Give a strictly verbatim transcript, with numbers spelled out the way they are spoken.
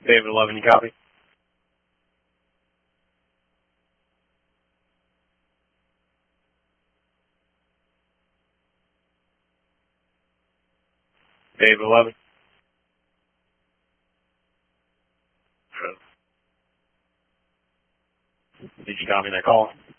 David eleven, you copy? David eleven. Did you copy that call?